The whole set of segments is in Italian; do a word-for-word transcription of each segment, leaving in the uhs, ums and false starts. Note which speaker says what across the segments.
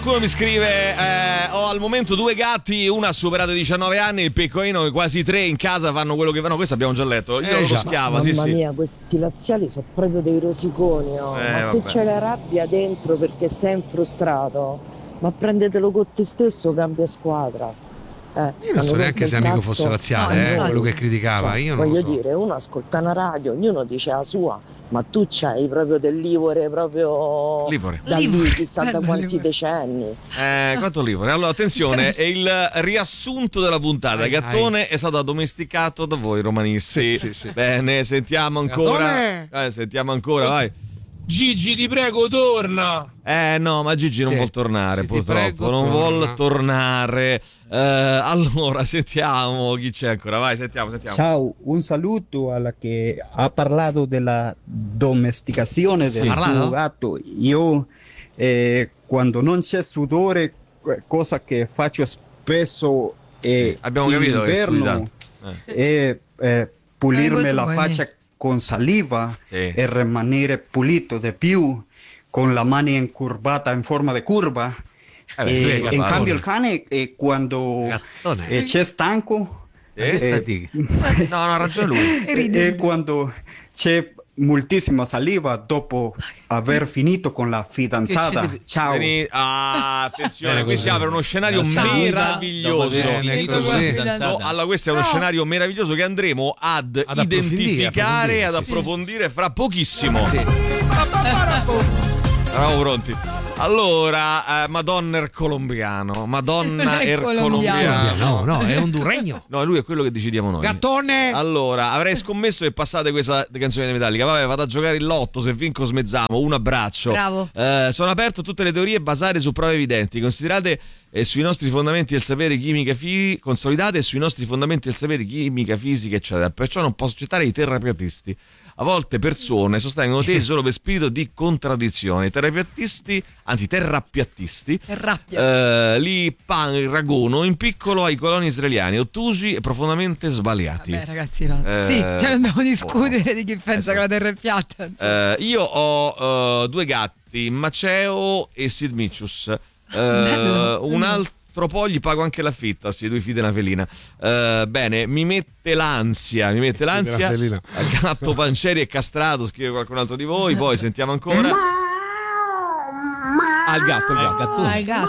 Speaker 1: Qualcuno mi scrive eh, ho al momento due gatti, una ha superato i diciannove anni, il piccolino quasi tre in casa fanno quello che fanno. Questo abbiamo già letto. Io
Speaker 2: eh,
Speaker 1: lo
Speaker 2: già.
Speaker 1: schiava,
Speaker 2: Mamma
Speaker 1: sì,
Speaker 2: mia,
Speaker 1: sì.
Speaker 2: questi laziali sono proprio dei rosiconi, oh.
Speaker 1: Eh,
Speaker 2: ma
Speaker 1: vabbè.
Speaker 2: se c'è la rabbia dentro perché sei frustrato, ma prendetelo con te stesso, cambia squadra. Eh,
Speaker 3: io non so neanche se amico fosse laziale,
Speaker 2: no,
Speaker 3: eh, quello che criticava.
Speaker 2: Cioè,
Speaker 3: io non
Speaker 2: voglio
Speaker 3: lo so.
Speaker 2: dire, uno ascolta una radio, ognuno dice la sua, ma tu c'hai proprio del livore proprio
Speaker 1: Livore.
Speaker 2: da
Speaker 1: Livore.
Speaker 2: lì, chissà da
Speaker 1: Bello,
Speaker 2: quanti
Speaker 1: livore.
Speaker 2: decenni.
Speaker 1: Eh, quanto livore? Allora, attenzione, è il riassunto della puntata.
Speaker 3: Ai,
Speaker 1: Gattone è stato addomesticato da voi romanisti.
Speaker 3: Sì, sì, sì.
Speaker 1: Bene, sentiamo ancora.
Speaker 3: Gattone!
Speaker 1: Eh, sentiamo ancora, vai.
Speaker 4: Gigi, ti prego, torna.
Speaker 1: Eh no, ma Gigi non
Speaker 3: Sì,
Speaker 1: vuol tornare,
Speaker 3: sì, ti
Speaker 1: purtroppo.
Speaker 3: prego,
Speaker 1: non
Speaker 3: torna.
Speaker 1: vuol tornare. Eh, allora, sentiamo chi c'è ancora. Vai, sentiamo, sentiamo.
Speaker 5: Ciao, un saluto alla che ha parlato della domesticazione del
Speaker 1: Sì.
Speaker 5: suo
Speaker 3: Parlato?
Speaker 5: gatto. Io eh, quando non c'è sudore, cosa che faccio spesso è
Speaker 1: Abbiamo capito che studi
Speaker 5: inverno,
Speaker 1: tanto.
Speaker 5: è eh, pulirmi
Speaker 6: Prego,
Speaker 5: la
Speaker 6: tu,
Speaker 5: faccia con saliva
Speaker 1: Sì.
Speaker 5: e rimanere pulito di più con la mano incurvata in forma di curva.
Speaker 1: Eh beh, lui è
Speaker 5: E, in
Speaker 1: gattone.
Speaker 5: cambio il cane eh, quando
Speaker 3: Gattone.
Speaker 5: eh, c'è stanco
Speaker 1: Eh?
Speaker 5: eh,
Speaker 1: No, no, ha ragione lui.
Speaker 5: e, e quando c'è moltissima saliva dopo aver finito con la fidanzata. Ciao.
Speaker 1: Veni- ah, attenzione,
Speaker 3: Bene
Speaker 1: qui
Speaker 3: così.
Speaker 1: si apre uno scenario
Speaker 7: Ciao.
Speaker 1: meraviglioso.
Speaker 3: Bene così.
Speaker 1: No, allora questo è uno
Speaker 6: No.
Speaker 1: scenario meraviglioso che andremo ad,
Speaker 3: Ad
Speaker 1: identificare e ad
Speaker 3: approfondire, sì, sì,
Speaker 1: approfondire fra pochissimo.
Speaker 3: Sì.
Speaker 1: Eravamo pronti. Allora, eh, Madonna er colombiano, Madonna
Speaker 6: È
Speaker 1: er
Speaker 6: colombiano.
Speaker 1: colombiano.
Speaker 3: No, no, è honduregno.
Speaker 1: No, lui è quello che decidiamo noi.
Speaker 3: Gattone!
Speaker 1: Allora, avrei scommesso che passate questa canzone di Metallica. Vabbè, vado a giocare il lotto, se vinco smezzamo. Un abbraccio.
Speaker 6: Bravo.
Speaker 1: Eh, sono aperto a tutte le teorie basate su prove evidenti, considerate eh, sui nostri fondamenti del sapere chimica fi- consolidate e sui nostri fondamenti del sapere chimica, fisica, eccetera. Perciò non posso accettare i terrapiatisti. A volte persone sostengono tesi solo per spirito di contraddizione. I terrapiattisti, anzi terrapiattisti,
Speaker 6: Terrappia.
Speaker 1: eh, li paragono in piccolo ai coloni israeliani, ottusi e profondamente sbagliati.
Speaker 6: Beh, ragazzi, va.
Speaker 1: Eh,
Speaker 6: sì, cioè dobbiamo
Speaker 1: oh.
Speaker 6: discutere di chi pensa che la terra è piatta. insomma.
Speaker 1: Eh, io ho eh, due gatti, Maceo e Sid Micius. Eh,
Speaker 6: Bello.
Speaker 1: un altro po' gli pago anche l'affitto, questi due figli e una felina. Eh, bene, mi mette l'ansia, mi mette l'ansia.
Speaker 3: felina.
Speaker 1: Gatto Pancieri è castrato, scrive qualcun altro di voi, poi sentiamo ancora. Ah, il gatto, il gatto.
Speaker 6: Ah, il gatto.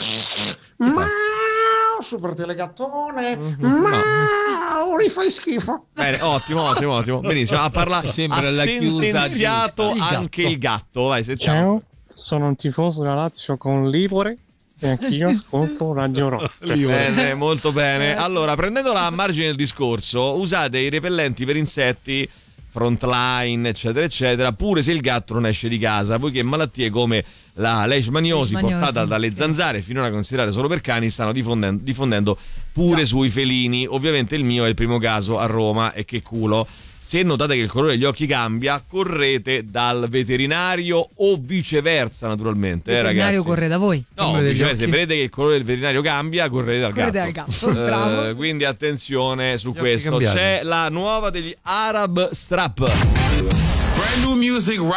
Speaker 8: Super telegattone,
Speaker 1: No.
Speaker 8: rifai schifo.
Speaker 1: Bene, ottimo, ottimo, ottimo. Benissimo, ha parlato,
Speaker 7: Sembra
Speaker 1: ha
Speaker 7: la chiusa
Speaker 1: sentenziato
Speaker 3: giusta. Il
Speaker 1: anche
Speaker 3: gatto.
Speaker 1: il gatto. Vai, sentiamo.
Speaker 9: Ciao, sono un tifoso della Lazio con Livore e anch'io ascolto Radio Rock.
Speaker 1: Bene, molto bene. Allora, prendendola a margine del discorso, usate i repellenti per insetti, frontline, eccetera, eccetera, pure se il gatto non esce di casa, poiché malattie come la leishmaniosi,
Speaker 6: Leishmaniosi,
Speaker 1: portata dalle
Speaker 6: sì.
Speaker 1: zanzare, finora considerate solo per cani, stanno diffondendo, diffondendo pure sui felini. Ovviamente il mio è il primo caso a Roma, e che culo. Se notate che il colore degli occhi cambia, correte dal veterinario o viceversa, naturalmente.
Speaker 6: Il
Speaker 1: eh,
Speaker 6: veterinario
Speaker 1: ragazzi.
Speaker 6: corre da voi.
Speaker 1: No,
Speaker 3: Colore degli
Speaker 1: viceversa, se
Speaker 3: occhi.
Speaker 1: vedete che il colore del veterinario cambia, correte dal
Speaker 6: Correte
Speaker 1: gatto.
Speaker 6: dal gatto, bravo,
Speaker 1: Eh,
Speaker 6: sì.
Speaker 1: quindi attenzione su
Speaker 3: Gli occhi
Speaker 1: questo.
Speaker 3: cambiati.
Speaker 1: C'è la nuova degli Arab Strap.
Speaker 10: Brand new music right